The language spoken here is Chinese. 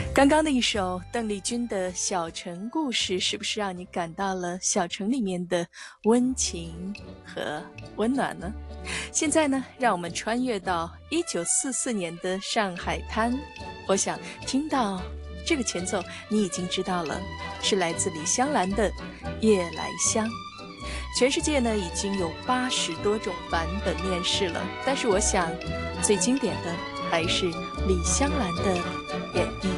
刚刚的一首邓丽君的《小城故事》，是不是让你感到了小城里面的温情和温暖呢？现在呢，让我们穿越到1944年的上海滩。我想听到这个前奏，你已经知道了，是来自李香兰的《夜来香》。全世界呢已经有80多种版本面世了，但是我想最经典的还是李香兰的演绎。